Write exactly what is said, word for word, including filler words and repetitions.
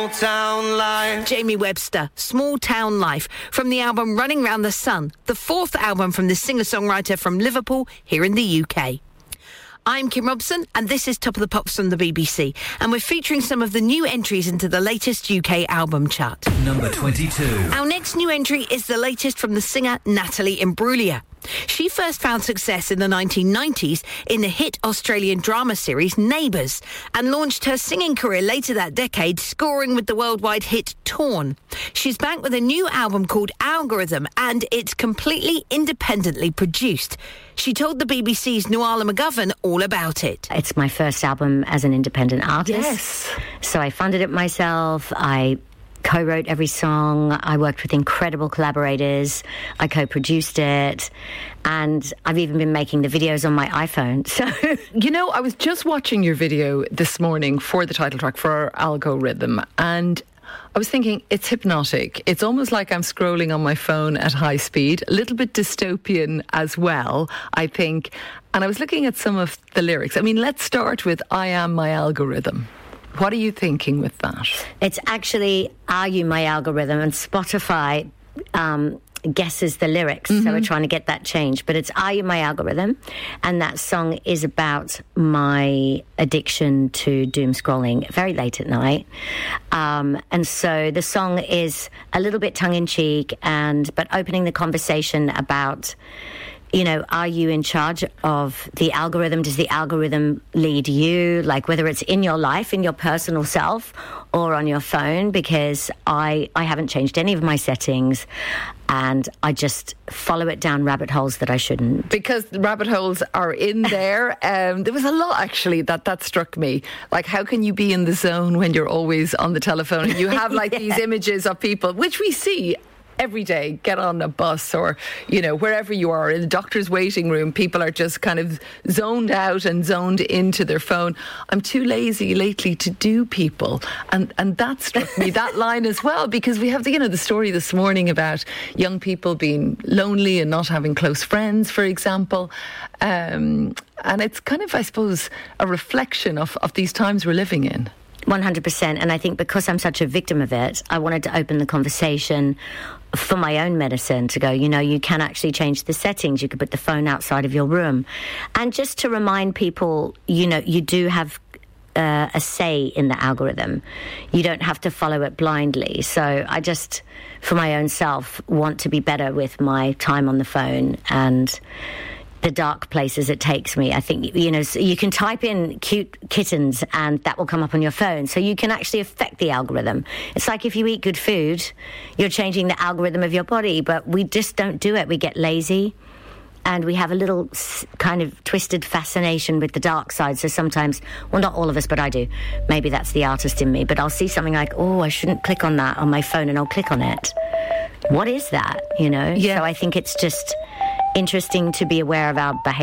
Small Town Life. Jamie Webster, Small Town Life, from the album Running Round the Sun, the fourth album from the singer-songwriter from Liverpool here in the U K. I'm Kim Robson, and this is Top of the Pops from the B B C. And we're featuring some of the new entries into the latest U K album chart. Number twenty-two. Our next new entry is the latest from the singer Natalie Imbruglia. She first found success in the nineteen nineties in the hit Australian drama series Neighbours, and launched her singing career later that decade, scoring with the worldwide hit Torn. She's back with a new album called Algorithm, and it's completely independently produced. She told the B B C's Nuala McGovern all about it. It's my first album as an independent artist. Yes. So I funded it myself. I co-wrote every song. I worked with incredible collaborators. I co-produced it. And I've even been making the videos on my iPhone. So, you know, I was just watching your video this morning for the title track, for our Algorithm, and I was thinking, it's hypnotic. It's almost like I'm scrolling on my phone at high speed, a little bit dystopian as well, I think. And I was looking at some of the lyrics. I mean, let's start with I Am My Algorithm. What are you thinking with that? It's actually Are You My Algorithm, and Spotify um, guesses the lyrics, mm-hmm. so we're trying to get that changed. But it's Are You My Algorithm, and that song is about my addiction to doom scrolling very late at night. Um, and so the song is a little bit tongue-in-cheek, and but opening the conversation about, you know, are you in charge of the algorithm? Does the algorithm lead you? Like, whether it's in your life, in your personal self, or on your phone, because I, I haven't changed any of my settings, and I just follow it down rabbit holes that I shouldn't. Because the rabbit holes are in there. um, there was a lot, actually, that, that struck me. Like, how can you be in the zone when you're always on the telephone and you have, like, yeah. these images of people, which we see every day, get on a bus or, you know, wherever you are, in the doctor's waiting room, people are just kind of zoned out and zoned into their phone. I'm too lazy lately to do people. And and that struck me, that line as well, because we have the, you know, the story this morning about young people being lonely and not having close friends, for example. Um, and it's kind of, I suppose, a reflection of, of these times we're living in. one hundred percent. And I think because I'm such a victim of it, I wanted to open the conversation for my own medicine to go, you know, you can actually change the settings. You could put the phone outside of your room. And just to remind people, you know, you do have uh, a say in the algorithm. You don't have to follow it blindly. So I just, for my own self, want to be better with my time on the phone and the dark places it takes me. I think, you know, so you can type in cute kittens and that will come up on your phone. So you can actually affect the algorithm. It's like if you eat good food, you're changing the algorithm of your body, but we just don't do it. We get lazy and we have a little kind of twisted fascination with the dark side. So sometimes, well, not all of us, but I do. Maybe that's the artist in me, but I'll see something like, oh, I shouldn't click on that on my phone, and I'll click on it. What is that, you know? Yeah. So I think it's just interesting to be aware of our behaviour.